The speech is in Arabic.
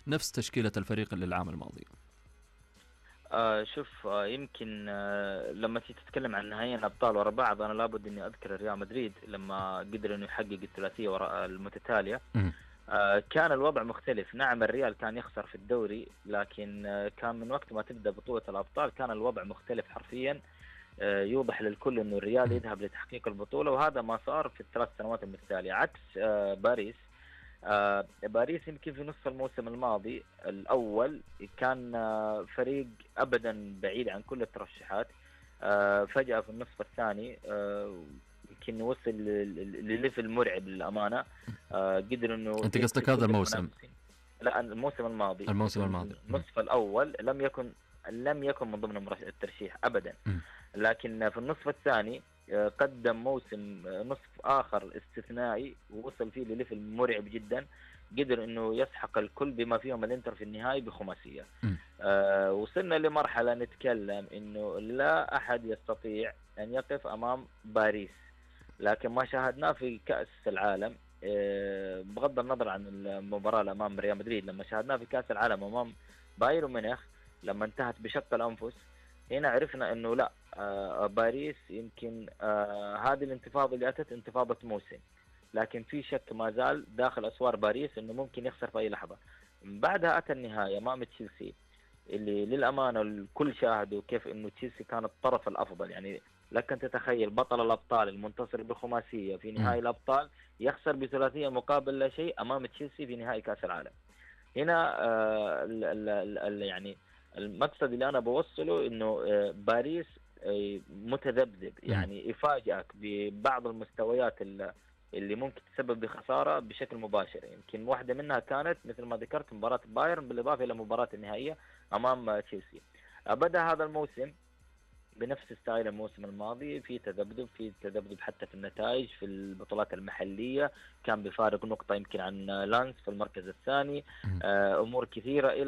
نفس تشكيلة الفريق اللي العام الماضي. شوف، يمكن لما تيجي تتكلم عن نهائيين أبطال ورا بعض، أنا لابد إني أذكر ريال مدريد لما قدر إنه يحقق الثلاثية وراء المتتالية. كان الوضع مختلف. نعم الريال كان يخسر في الدوري، لكن كان من وقت ما تبدأ بطولة الأبطال كان الوضع مختلف حرفيا. يوضح للكل إنه الريال يذهب لتحقيق البطولة، وهذا ما صار في الثلاث سنوات المتتالية عكس باريس. باريس يمكن في نصف الموسم الماضي الأول كان فريق أبدا بعيد عن كل الترشحات. فجأة في النصف الثاني يمكن وصل لليفل مرعب للأمانة. قدر إنه أنت قصدك هذا الموسم؟ لا، الموسم الماضي. النصف الأول لم يكن من ضمن الترشيح أبدا. لكن في النصف الثاني قدم موسم نصف آخر استثنائي، ووصل فيه لليفل مرعب جدا. قدر انه يسحق الكل بما فيهم الانتر في النهائي بخماسية. وصلنا لمرحلة نتكلم انه لا احد يستطيع ان يقف امام باريس. لكن ما شاهدناه في كأس العالم، بغض النظر عن المباراة امام ريال مدريد، لما شاهدناه في كأس العالم امام بايرن ميونخ لما انتهت بشق الانفس، هنا عرفنا انه لا، باريس يمكن هذه الانتفاضة اللي اتت انتفاضة موسم، لكن في شك ما زال داخل اسوار باريس انه ممكن يخسر في اي لحظة. بعدها اتى النهاية امام تشيلسي، اللي للامانة الكل شاهدوا كيف انه تشيلسي كان الطرف الافضل. يعني لك ان تتخيل بطل الابطال المنتصر بخماسية في نهائي الابطال يخسر بثلاثية مقابل لا شيء امام تشيلسي في نهائي كاس العالم. هنا يعني المقصد اللي أنا بوصله إنه باريس متذبذب، يعني يفاجئك ببعض المستويات اللي ممكن تسبب بخسارة بشكل مباشر. يمكن واحدة منها كانت مثل ما ذكرت مباراة بايرن، بالإضافة إلى مباراة النهائية أمام تشيلسي. بدأ هذا الموسم بنفس ستايل الموسم الماضي، في تذبذب حتى في النتائج في البطولات المحلية، كان بفارق نقطة يمكن عن لانس في المركز الثاني. أمور كثيرة